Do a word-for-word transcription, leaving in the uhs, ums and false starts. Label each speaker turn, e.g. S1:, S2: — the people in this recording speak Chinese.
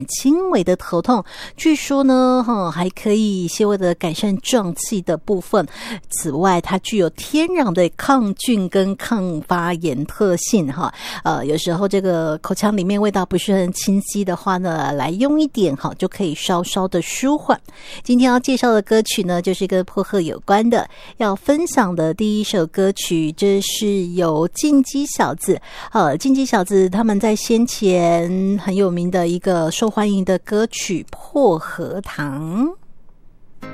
S1: 轻微的头痛，据说呢还可以些微的改善胀气的部分。此外，它具有天然的抗菌跟抗发炎特性哈。呃，有时候这个口腔里面味道不是很清晰的话呢，来用一点哈，就可以稍稍的舒缓。今天要介绍的歌曲呢，就是跟薄荷有关的。要分享的第一首歌曲，这是由进击小子，呃，进击小子他们在先前很有名的一个受欢迎的歌曲《薄荷糖》。